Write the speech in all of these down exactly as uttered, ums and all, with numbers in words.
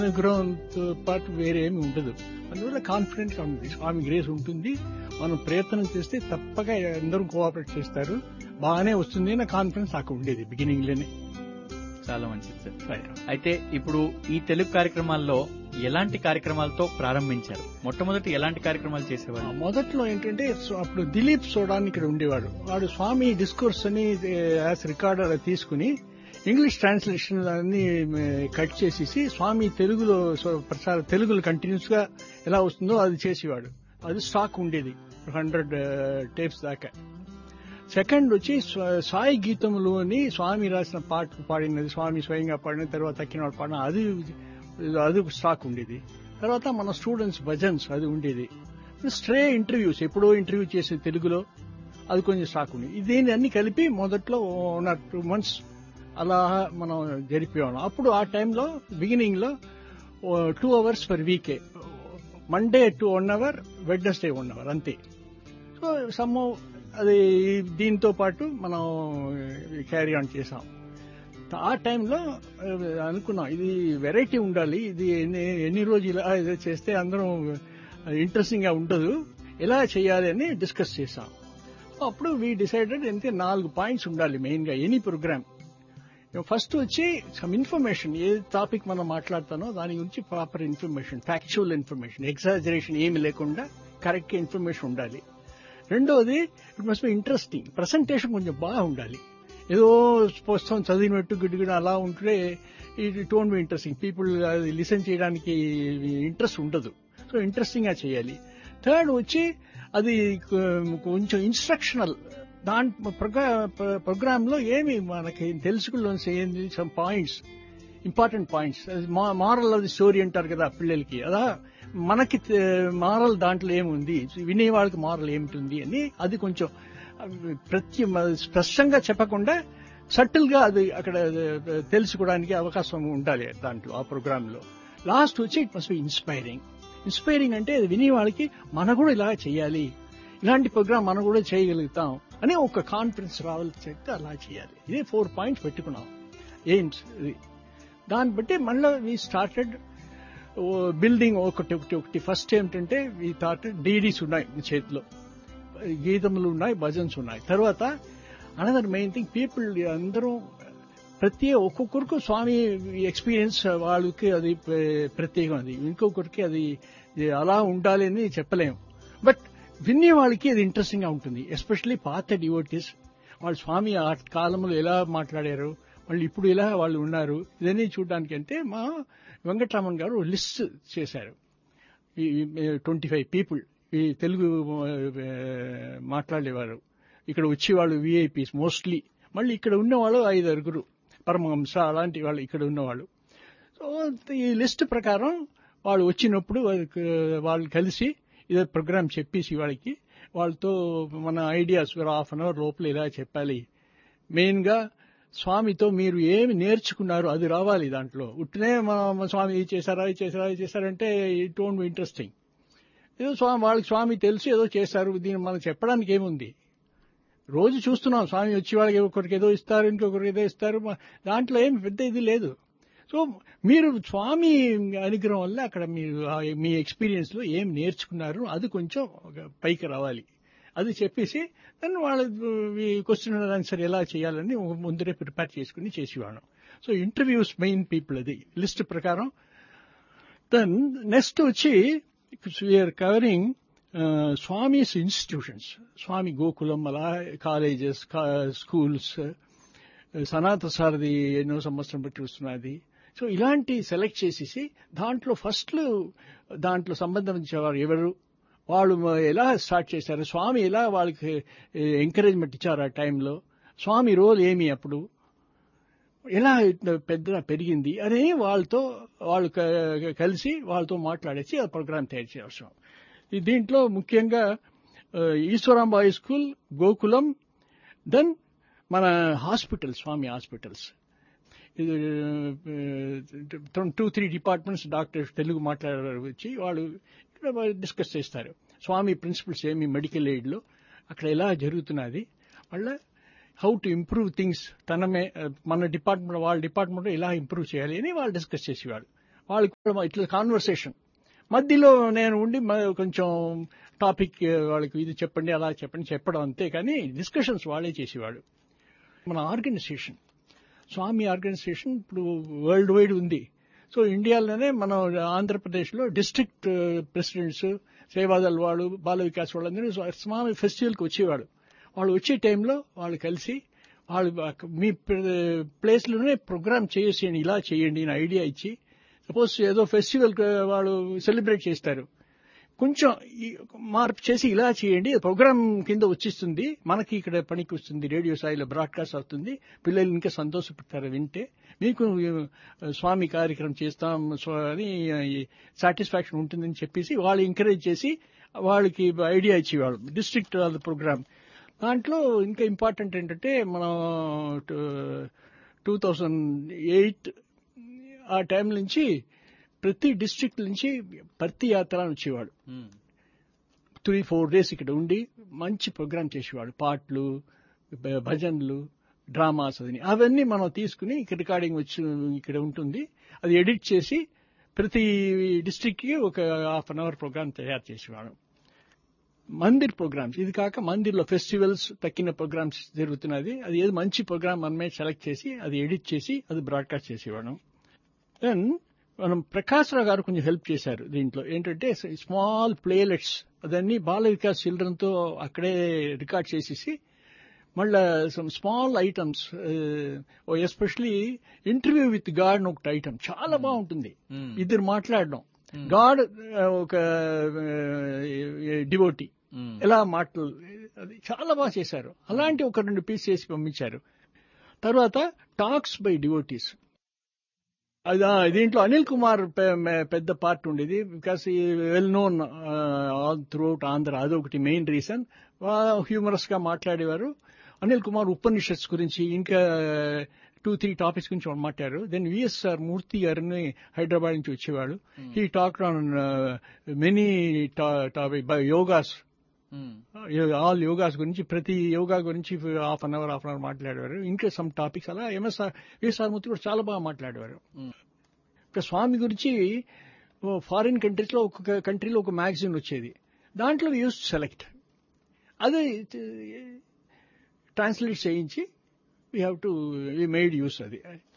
అనుగ్రహంతో పాటు వేరేమి ఉండదు. అందువల్ల కాన్ఫిడెంట్ గా ఉంది. స్వామి గ్రేస్ ఉంటుంది. మనం ప్రయత్నం చేస్తే తప్పక అందరూ కోఆపరేట్ చేస్తారు, బాగానే వస్తుంది అన్న కాన్ఫిడెన్స్ నాకు ఉండేది బిగినింగ్ లోనే. చాలా మంచిది సార్. అయితే ఇప్పుడు ఈ తెలుగు కార్యక్రమాల్లో ఎలాంటి కార్యక్రమాలతో ప్రారంభించారు? మొట్టమొదటి ఎలాంటి కార్యక్రమాలు చేసేవారు? మొదట్లో ఏంటంటే అప్పుడు దిలీప్ సోడాన్ ఇక్కడ ఉండేవాడు. వాడు స్వామి డిస్కోర్స్ అని యాజ్ రికార్డర్ తీసుకుని ఇంగ్లీష్ ట్రాన్స్లేషన్ అన్ని కట్ చేసేసి స్వామి తెలుగులో ప్రసారం తెలుగులో కంటిన్యూస్ గా ఎలా వస్తుందో అది చేసేవాడు. అది స్టాక్ ఉండేది హండ్రెడ్ టేప్స్ దాకా. సెకండ్ వచ్చి సాయి గీతములు అని స్వామి రాసిన పాటలు పాడినది, స్వామి స్వయంగా పాడిన తర్వాత తక్కిన వాడు పాడిన అది అది స్టాక్ ఉండేది. తర్వాత మన స్టూడెంట్స్ భజన్స్ అది ఉండేది. స్ట్రే ఇంటర్వ్యూస్ ఎప్పుడో ఇంటర్వ్యూ చేసే తెలుగులో అది కొంచెం స్టాక్ ఉండేది. దీన్ని అన్ని కలిపి మొదట్లో వన్ ఆర్ టూ మంత్స్ అలా మనం జరిపేవాళ్ళం. అప్పుడు ఆ టైంలో బిగినింగ్ లో టూ అవర్స్ పర్ వీకే, Monday two one hour, Wednesday one hour అంతే. సో సమ్ అది దీంతో పాటు మనం క్యారీ ఆన్ చేసాం. ఆ టైంలో అనుకున్నాం ఇది వెరైటీ ఉండాలి, ఇది ఎన్ని ఎన్ని రోజులు ఇలా చేస్తే అందరం ఇంట్రెస్టింగ్ గా ఉండదు, ఎలా చేయాలి అని డిస్కస్ చేసాం. అప్పుడు వీ డిసైడెడ్ అంటే నాలుగు పాయింట్స్ ఉండాలి మెయిన్ గా ఎనీ ప్రోగ్రామ్. ఫస్ట్ వచ్చి సమ్ ఇన్ఫర్మేషన్, ఏ టాపిక్ మనం మాట్లాడతానో దాని గురించి proper information, factual information, exaggeration ఏమి లేకుండా కరెక్ట్ ఇన్ఫర్మేషన్ ఉండాలి. రెండోది it must be interesting, presentation కొంచెం బాగా ఉండాలి. ఏదో పుస్తకం చదివినట్టు గిడ్డుగిడ అలా ఉంటే it won't be interesting, people అది లిసన్ చేయడానికి ఇంట్రెస్ట్ ఉండదు. సో ఇంట్రెస్టింగ్ గా చేయాలి. థర్డ్ వచ్చి అది కొంచెం ఇన్స్ట్రక్షనల్, దాని ప్రోగ్రామ్ లో ఏమి మనకి తెలుసుకోవాల్సి some points, important points, moral of the story అంటారు కదా పిల్లలకి, అలా మనకి మారల్ దాంట్లో ఏముంది, వినేవాళ్ళకి మారల్ ఏమిటి అని అది కొంచెం ప్రతి స్పష్టంగా చెప్పకుండా సటిల్ గా అది అక్కడ తెలుసుకోవడానికి అవకాశం ఉండాలి దాంట్లో ఆ ప్రోగ్రామ్ లో. లాస్ట్ వచ్చి it must be inspiring. Inspiring అంటే అది వినేవాళ్ళకి మనం కూడా ఇలా చేయాలి, ఇలాంటి ప్రోగ్రామ్ మనం కూడా చేయగలుగుతాం అని ఒక కాన్ఫిడెన్స్ రావాలి, చెప్తే అలా చేయాలి. ఇదే ఫోర్ పాయింట్స్ పెట్టుకున్నాం ఎయిమ్స్. ఇది దాన్ని బట్టి మళ్ళీ వీ స్టార్టెడ్ బిల్డింగ్ ఒకటి ఒకటి ఒకటి. ఫస్ట్ ఏమిటంటే వీ స్టార్టెడ్ డీడీస్ ఉన్నాయి చేతిలో, గీతములు ఉన్నాయి, భజన్స్ ఉన్నాయి. తర్వాత అనదర్ మెయిన్ థింగ్, పీపుల్ అందరూ ప్రతి ఒక్కొక్కరికి స్వామి ఎక్స్పీరియన్స్ వాళ్ళకి అది ప్రత్యేకం, అది ఇంకొకరికి అది అలా ఉండాలి అని చెప్పలేము. బట్ వినే వాళ్ళకి అది ఇంట్రెస్టింగ్ గా ఉంటుంది. ఎస్పెషల్లీ పాత డివోటీస్, వాళ్ళు స్వామి ఆ కాలంలో ఎలా మాట్లాడారు, వాళ్ళు ఇప్పుడు ఎలా వాళ్ళు ఉన్నారు, ఇదన్నీ చూడడానికి అంటే మా వెంకటరామన్ గారు లిస్ట్ చేశారు. ట్వంటీ ఫైవ్ పీపుల్ ఈ తెలుగు మాట్లాడేవారు, ఇక్కడ వచ్చేవాళ్ళు విఐపీస్ మోస్ట్లీ, మళ్ళీ ఇక్కడ ఉన్నవాళ్ళు ఐదు అరుగురు పరమహంస అలాంటి వాళ్ళు ఇక్కడ ఉన్నవాళ్ళు. సో ఈ లిస్ట్ ప్రకారం వాళ్ళు వచ్చినప్పుడు వాళ్ళు కలిసి ఇదే ప్రోగ్రామ్ చెప్పేసి వాళ్ళకి వాళ్ళతో మన ఐడియాస్ హాఫ్ అన్ అవర్ లోపల ఇలా చెప్పాలి. మెయిన్ గా స్వామితో మీరు ఏమి నేర్చుకున్నారు అది రావాలి దాంట్లో. ఉట్టినే మన స్వామి ఇది చేశారా ఇది చేశారా ఇది చేశారంటే ఇట్ వోంట్ బి ఇంట్రెస్టింగ్. ఏదో స్వామి వాళ్ళకి స్వామి తెలుసు ఏదో చేశారు, దీన్ని మనం చెప్పడానికి ఏముంది. రోజు చూస్తున్నాం స్వామి వచ్చి వాళ్ళకి ఒకరికి ఏదో ఇస్తారు, ఇంకొకరికి ఏదో ఇస్తారు, దాంట్లో ఏమి పెద్ద ఇది లేదు. సో మీరు స్వామి అనుగ్రహం వల్ల అక్కడ మీరు మీ ఎక్స్పీరియన్స్ లో ఏం నేర్చుకున్నారు అది కొంచెం పైకి రావాలి. అది చెప్పేసి దాన్ని వాళ్ళ క్వశ్చన్ ఆన్సర్ ఎలా చేయాలని ముందరే ప్రిపేర్ చేసుకుని చేసేవాళ్ళం. సో ఇంటర్వ్యూస్ మెయిన్ పీపుల్ అది లిస్ట్ ప్రకారం. దెన్ నెక్స్ట్ వచ్చి వీఆర్ కవరింగ్ స్వామిస్ ఇన్స్టిట్యూషన్స్, స్వామి గోకులం అలా కాలేజెస్, స్కూల్స్, సనాతన సారథి ఎన్నో సంవత్సరం బట్టి వస్తున్నది. సో ఇలాంటి సెలెక్ట్ చేసేసి దాంట్లో ఫస్ట్ దాంట్లో సంబంధించేవారు ఎవరు, వాళ్ళు ఎలా స్టార్ట్ చేశారు, స్వామి ఎలా వాళ్ళకి ఎంకరేజ్మెంట్ ఇచ్చారు ఆ టైంలో, స్వామి రోల్ ఏమి అప్పుడు, ఎలా పెద్ద పెరిగింది అని వాళ్ళతో వాళ్ళు కలిసి వాళ్ళతో మాట్లాడేసి ఆ ప్రోగ్రామ్ తయారు చేయాల్సిన. దీంట్లో ముఖ్యంగా Eswaramba high school, Gokulam, then మన హాస్పిటల్ స్వామి hospitals, two three departments doctors Telugu మాట్లాడారు వచ్చి వాళ్ళు ఇక్కడ డిస్కస్ చేస్తారు. స్వామి ప్రిన్సిపల్స్ ఏమి మెడికల్ ఎయిడ్ లో అక్కడ ఎలా జరుగుతున్నది, మళ్ళీ హౌ టు ఇంప్రూవ్ థింగ్స్ తనమే మన డిపార్ట్మెంట్ వాళ్ళ డిపార్ట్మెంట్ ఎలా ఇంప్రూవ్ చేయాలి అని వాళ్ళు డిస్కస్ చేసేవాళ్ళు. వాళ్ళకి ఇట్లా కాన్వర్సేషన్ మధ్యలో నేను ఉండి కొంచెం టాపిక్ వాళ్ళకి ఇది చెప్పండి అలా చెప్పండి చెప్పడం అంతే, కానీ డిస్కషన్స్ వాళ్ళే చేసేవాడు. మన ఆర్గనైజేషన్, స్వామి ఆర్గనైజేషన్ ఇప్పుడు వరల్డ్ వైడ్ ఉంది. సో ఇండియాలోనే మనం ఆంధ్రప్రదేశ్లో డిస్ట్రిక్ట్ ప్రెసిడెంట్స్, సేవాదల్ వాళ్ళు, బాల వికాస్ వాళ్ళందరూ స్వామి ఫెస్టివల్కి వచ్చేవాడు. వాళ్ళు వచ్చే టైంలో వాళ్ళు కలిసి వాళ్ళు మీ ప్లేస్లోనే ప్రోగ్రామ్ చేసేయండి, ఇలా చేయండి అని ఐడియా ఇచ్చి, సపోజ్ ఏదో ఫెస్టివల్ వాళ్ళు సెలబ్రేట్ చేస్తారు, కొంచెం మార్పు చేసి ఇలా చేయండి, ప్రోగ్రామ్ కింద వచ్చిస్తుంది, మనకి ఇక్కడ పనికి వస్తుంది, రేడియో స్థాయిలో బ్రాడ్కాస్ట్ అవుతుంది, పిల్లలు ఇంకా సంతోషపడతారు వింటే, మీకు స్వామి కార్యక్రమం చేస్తాం అని సాటిస్ఫాక్షన్ ఉంటుందని చెప్పేసి వాళ్ళు ఎంకరేజ్ చేసి వాళ్ళకి ఐడియా ఇచ్చేవాళ్ళు డిస్ట్రిక్ట్ ప్రోగ్రామ్. దాంట్లో ఇంకా ఇంపార్టెంట్ ఏంటంటే మనం టూ థౌజండ్ ఎయిట్ ఆ టైం నుంచి ప్రతి డిస్ట్రిక్ట్ నుంచి భర్తీ యాత్ర అని వచ్చేవాడు. త్రీ ఫోర్ డేస్ ఇక్కడ ఉండి మంచి ప్రోగ్రామ్ చేసేవాడు, పాటలు, భజనలు, డ్రామాస్, అది అవన్నీ మనం తీసుకుని రికార్డింగ్ వచ్చి ఇక్కడ ఉంటుంది, అది ఎడిట్ చేసి ప్రతి డిస్ట్రిక్ట్కి ఒక హాఫ్ అన్ అవర్ ప్రోగ్రామ్ తయారు చేసేవాడు. మందిర్ ప్రోగ్రామ్స్, ఇది కాక మందిర్లో ఫెస్టివల్స్ తక్కిన ప్రోగ్రామ్స్ జరుగుతున్నది, అది ఏది మంచి ప్రోగ్రామ్ మనమే సెలెక్ట్ చేసి అది ఎడిట్ చేసి అది బ్రాడ్కాస్ట్ చేసేవాడు. దెన్ మనం ప్రకాశ్ రావు గారు కొంచెం హెల్ప్ చేశారు దీంట్లో. ఏంటంటే స్మాల్ ప్లేలెట్స్ అదన్నీ బాల వికాస్ చిల్డ్రన్తో అక్కడే రికార్డ్ చేసేసి, మళ్ళా some small items, especially interview with God ఒకటి ఐటమ్ చాలా బాగుంటుంది, ఇద్దరు మాట్లాడడం, గాడ్ ఒక డివోటీ ఎలా మాటలు, అది చాలా బాగా చేశారు. అలాంటి ఒక రెండు పీస్ చేసి పంపించారు. తర్వాత టాక్స్ బై డివోటీస్, అది దీంట్లో అనిల్ కుమార్ పెద్ద పార్ట్ ఉండేది, బికాస్ ఈ well known all throughout Andhra, అదొకటి మెయిన్ రీజన్. హ్యూమరస్ గా మాట్లాడేవారు. అనిల్ కుమార్ ఉపనిషత్స్ గురించి ఇంకా టూ త్రీ టాపిక్స్ గురించి మాట్లాడారు. దెన్ విఎస్ఆర్ మూర్తి గారిని హైదరాబాద్ నుంచి వచ్చేవాడు. He talk on many topic by yogas, all yogas గురించి, ప్రతి యోగా గురించి half an hour half an hour మాట్లాడేవారు. ఇంకా సమ్ టాపిక్స్ అలా ఎంఎస్ఆర్ విఎస్ఆర్ మూర్తి కూడా చాలా బాగా మాట్లాడేవారు. ఇంకా స్వామి గురించి ఫారిన్ కంట్రీస్ లో ఒక్కొక్క కంట్రీలో ఒక మ్యాగజైన్ వచ్చేది, దాంట్లో యూస్ సెలెక్ట్, అది ట్రాన్స్లేట్ చేయించి we have to we made use అది.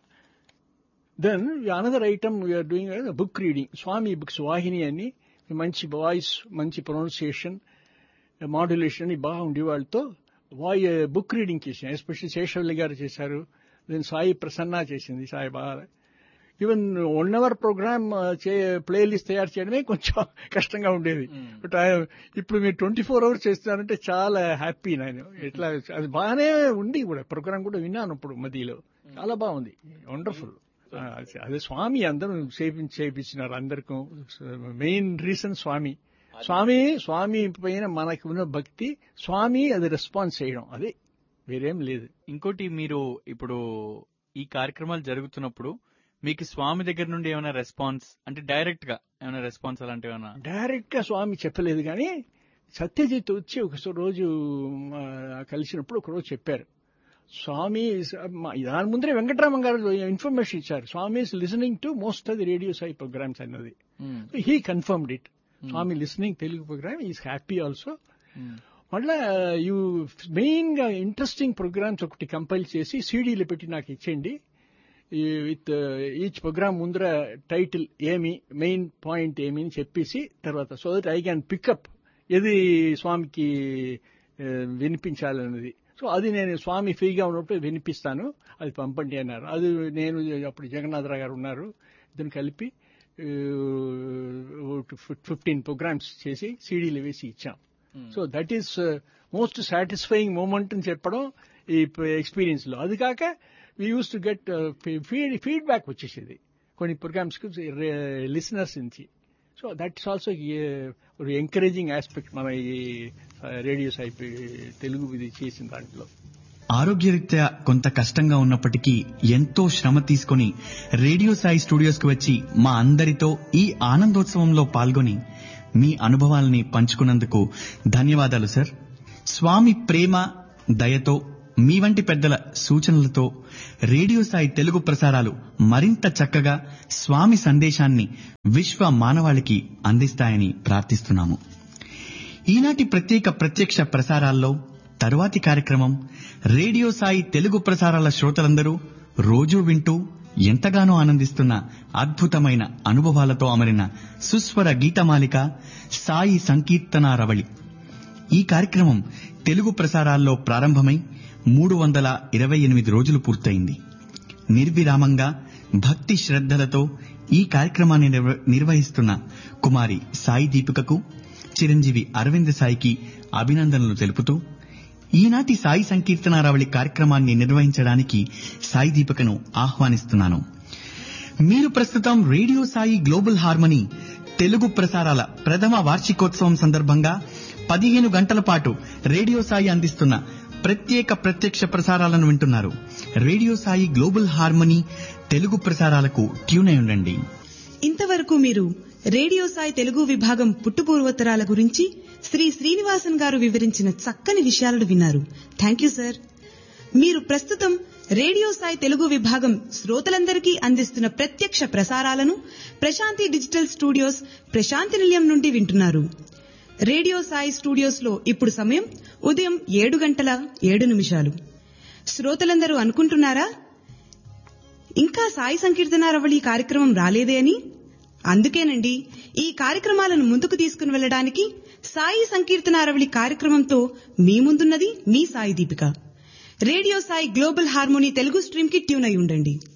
Then another item we are doing book reading, స్వామి బుక్స్ వాహిని అని, మంచి వాయిస్, మంచి ప్రొనౌన్సియేషన్, మాడ్యులేషన్ బాగా ఉండే వాళ్ళతో వాయి బుక్ రీడింగ్ చేసాం. ఎస్పెషల్లీ శేషవల్లి గారు చేశారు, దెన్ సాయి ప్రసన్న చేసింది, సాయి బాగా. Even one hour programme playlist తయారు చేయడమే కొంచెం కష్టంగా ఉండేది. బట్ ఇప్పుడు మీరు ట్వంటీ ఫోర్ అవర్స్ చేస్తున్నారంటే చాలా హ్యాపీ నేను. ఎట్లా అది బాగానే ఉంది కూడా, ప్రోగ్రామ్ కూడా విన్నాను ఇప్పుడు మధ్యలో, చాలా బాగుంది, వండర్ఫుల్. అదే స్వామి అందరూ చేపించి చేయించినారు అందరికీ. మెయిన్ రీజన్ స్వామి స్వామి స్వామి పైన మనకు ఉన్న భక్తి, స్వామి అది రెస్పాన్స్ చేయడం, అదే వేరేం లేదు. ఇంకోటి, మీరు ఇప్పుడు ఈ కార్యక్రమాలు జరుగుతున్నప్పుడు మీకు స్వామి దగ్గర నుండి ఏమైనా రెస్పాన్స్ అంటే డైరెక్ట్ గా ఏమైనా రెస్పాన్స్ అలాంటివి ఏమైనా? డైరెక్ట్ గా స్వామి చెప్పలేదు, కానీ సత్యజిత్ వచ్చి ఒక రోజు కలిసినప్పుడు ఒక రోజు చెప్పారు, స్వామి దాని ముందరే వెంకటరామన్ గారు ఇన్ఫర్మేషన్ ఇచ్చారు, స్వామి is listening to most of the radio Sai programmes అన్నది. He confirmed it, Swamy listening Telugu programme, is happy also. మళ్ళా యూ మెయిన్ గా ఇంట్రెస్టింగ్ ప్రోగ్రామ్స్ ఒకటి కంపైల్ చేసి సీడీలు పెట్టి నాకు ఇచ్చేయండి, విత్ ఈచ్ ప్రోగ్రామ్ ముందర టైటిల్ ఏమి, మెయిన్ పాయింట్ ఏమి అని చెప్పేసి, తర్వాత so that I can pickup ఏది స్వామికి వినిపించాలన్నది. సో అది నేను స్వామి ఫ్రీగా ఉన్నప్పుడు వినిపిస్తాను, అది పంపండి అన్నారు. అది నేను అప్పుడు జగన్నాథరావు గారు ఉన్నారు, ఇద్దరు కలిపి ఫిఫ్టీన్ ప్రోగ్రామ్స్ చేసి సీడీలు వేసి ఇచ్చాం. So that is most satisfying moment అని చెప్పడం ఈ ఎక్స్పీరియన్స్ లో. అది కాక we use to get feedback వచ్చేసేది కొన్ని ప్రోగ్రామ్స్ కు లిసనర్స్ నుంచి. So that is also encouraging aspect మన ఈ రేడియో సాయి తెలుగు ఇది చేసిన దాంట్లో. ఆరోగ్యరీత్యా కొంత కష్టంగా ఉన్నప్పటికీ ఎంతో శ్రమ తీసుకుని రేడియో సాయి స్టూడియోస్ కు వచ్చి మా అందరితో ఈ ఆనందోత్సవంలో పాల్గొని మీ అనుభవాల్ని పంచుకున్నందుకు ధన్యవాదాలు సార్. స్వామి ప్రేమ దయతో మీ వంటి పెద్దల సూచనలతో రేడియో సాయి తెలుగు ప్రసారాలు మరింత చక్కగా స్వామి సందేశాన్ని విశ్వ మానవాళికి అందిస్తాయని ప్రార్థిస్తున్నాము. ఈనాటి ప్రత్యేక ప్రత్యక్ష ప్రసారాల్లో తరువాతి కార్యక్రమం రేడియో సాయి తెలుగు ప్రసారాల శ్రోతలందరూ రోజూ వింటూ ఎంతగానో ఆనందిస్తున్న అద్భుతమైన అనుభవాలతో అమరిన సుస్వర గీతమాలిక సాయి సంకీర్తనారవళి. ఈ కార్యక్రమం తెలుగు ప్రసారాల్లో ప్రారంభమై మూడు వందల ఇరవై ఎనిమిది రోజులు పూర్తయింది. నిర్విరామంగా భక్తి శ్రద్ధలతో ఈ కార్యక్రమాన్ని నిర్వహిస్తున్న కుమారి సాయి దీపికకు, చిరంజీవి అరవింద్ సాయికి అభినందనలు తెలుపుతూ ఈనాటి సాయి సంకీర్తనారావళి కార్యక్రమాన్ని నిర్వహించడానికి సాయి దీపికను ఆహ్వానిస్తున్నాను. మీరు ప్రస్తుతం radio Sai global harmony Telugu ప్రసారాల ప్రథమ వార్షికోత్సవం సందర్భంగా పదిహేను గంటల పాటు రేడియో సాయి అందిస్తున్న ప్రత్యేక ప్రత్యక్ష ప్రసారాలను వింటున్నారు. Radio Sai global harmony Telugu ప్రసారాలకు tune అయి ఉండండి. ఇంతవరకు మీరు రేడియో సాయి తెలుగు విభాగం పుట్టుపూర్వోత్తరాల గురించి శ్రీ శ్రీనివాసన్ గారు వివరించిన చక్కని విషయాలను విన్నారు. Thank you sir. మీరు ప్రస్తుతం రేడియో సాయి తెలుగు విభాగం శ్రోతలందరికీ అందిస్తున్న ప్రత్యక్ష ప్రసారాలను ప్రశాంతి డిజిటల్ స్టూడియోస్ ప్రశాంతి నిలయం నుండి వింటున్నారు. రేడియో సాయి స్టూడియోస్ లో ఇప్పుడు సమయం ఉదయం ఏడు గంటల ఏడు నిమిషాలు. శ్రోతలందరూ అనుకుంటున్నారా ఇంకా సాయి సంకీర్తనారవళి కార్యక్రమం రాలేదే అని? అందుకేనండి, ఈ కార్యక్రమాలను ముందుకు తీసుకుని వెళ్లడానికి సాయి సంకీర్తనారవళి కార్యక్రమంతో మీ ముందున్నది మీ Sai Deepika. Radio Sai global harmony Telugu stream కి ట్యూన్ అయి ఉండండి.